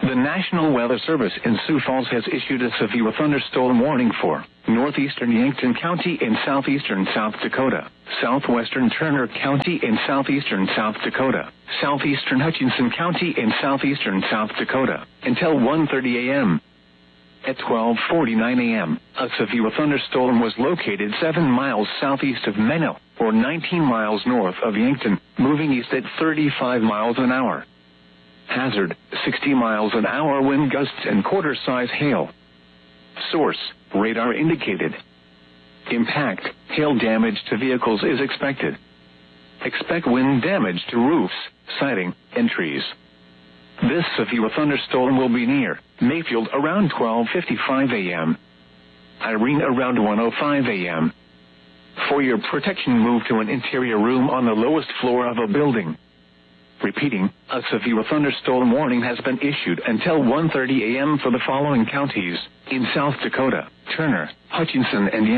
The National Weather Service in Sioux Falls has issued a severe thunderstorm warning for northeastern Yankton County in southeastern South Dakota, southwestern Turner County in southeastern South Dakota, southeastern Hutchinson County in southeastern South Dakota, until 1:30 a.m. At 12:49 a.m., a severe thunderstorm was located 7 miles southeast of Menno, or 19 miles north of Yankton, moving east at 35 miles an hour. Hazard, 60 miles an hour wind gusts and quarter-size hail. Source, radar indicated. Impact, hail damage to vehicles is expected. Expect wind damage to roofs, siding, and trees. This severe thunderstorm will be near Mayfield around 12:55 a.m. Irene around 1:05 a.m. For your protection, move to an interior room on the lowest floor of a building. Repeating, a severe thunderstorm warning has been issued until 1:30 a.m. for the following counties in South Dakota: Turner, Hutchinson, and